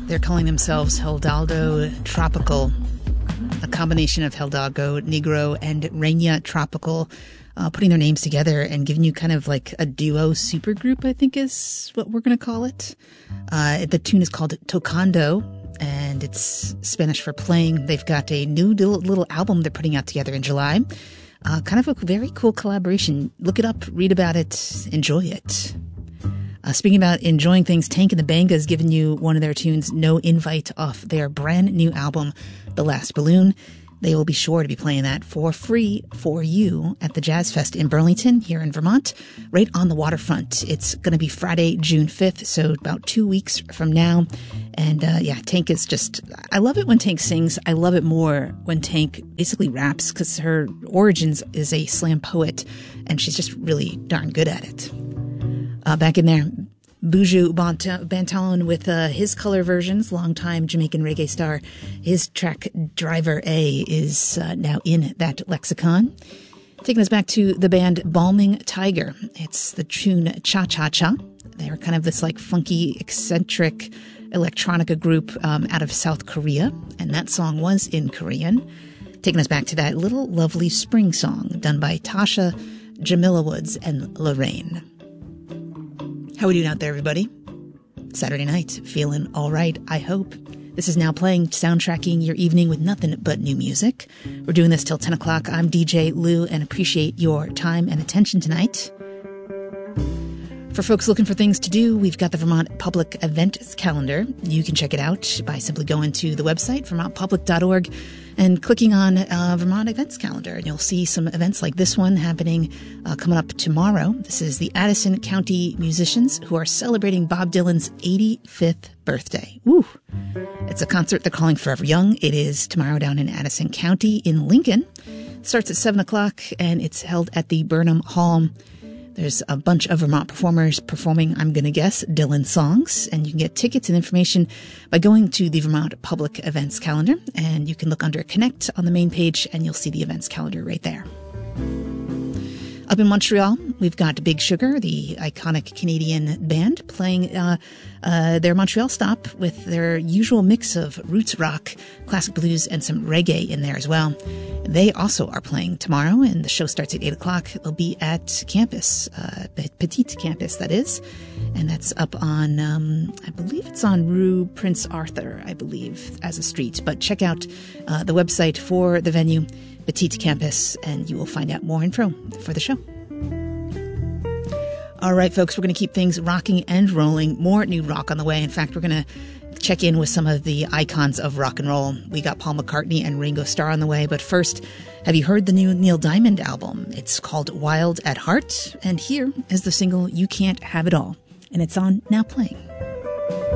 They're calling themselves Hidalgo Tropical, a combination of Hidalgo Negro and Reina Tropical, putting their names together and giving you kind of like a duo supergroup, I think is what we're going to call it. The tune is called Tocando, and it's Spanish for playing. They've got a new little album they're putting out together in July. Kind of a very cool collaboration. Look it up, read about it, enjoy it. Speaking about enjoying things, Tank and the Bangas giving you one of their tunes, No Invite, off their brand new album, The Last Balloon. They will be sure to be playing that for free for you at the Jazz Fest in Burlington here in Vermont, right on the waterfront. It's going to be Friday, June 5th, so about 2 weeks from now. And Tank is just, I love it when Tank sings. I love it more when Tank basically raps, because her origins is a slam poet, and she's just really darn good at it. Back in there, Buju Banton with his color versions, longtime Jamaican reggae star. His track Driver A is now in that lexicon. Taking us back to the band Balming Tiger. It's the tune Cha Cha Cha. They're kind of this like funky, eccentric electronica group out of South Korea, and that song was in Korean. Taking us back to that little lovely spring song done by Tasha, Jamila Woods, and Lorraine. How we doing out there, everybody? Saturday night, feeling all right, I hope. This is Now Playing, soundtracking your evening with nothing but new music. We're doing this till 10 o'clock. I'm DJ Lou, and appreciate your time and attention tonight. For folks looking for things to do, we've got the Vermont Public Events Calendar. You can check it out by simply going to the website, vermontpublic.org, and clicking on Vermont Events Calendar. And you'll see some events like this one happening coming up tomorrow. This is the Addison County musicians who are celebrating Bob Dylan's 85th birthday. Woo! It's a concert they're calling Forever Young. It is tomorrow down in Addison County in Lincoln. It starts at 7 o'clock, and it's held at the Burnham Hall. There's a bunch of Vermont performers performing, I'm going to guess, Dylan songs. And you can get tickets and information by going to the Vermont Public Events Calendar. And you can look under Connect on the main page, and you'll see the events calendar right there. Up in Montreal, we've got Big Sugar, the iconic Canadian band, playing their Montreal stop with their usual mix of roots rock, classic blues, and some reggae in there as well. They also are playing tomorrow, and the show starts at 8 o'clock. They'll be at campus, Petite Campus, that is. And that's up on, I believe it's on Rue Prince Arthur, I believe, as a street. But check out the website for the venue, Petite Campus, and you will find out more info for the show. All right, folks, we're going to keep things rocking and rolling. More new rock on the way. In fact, we're going to check in with some of the icons of rock and roll. We got Paul McCartney and Ringo Starr on the way. But first, have you heard the new Neil Diamond album? It's called Wild at Heart. And here is the single You Can't Have It All. And it's on Now Playing.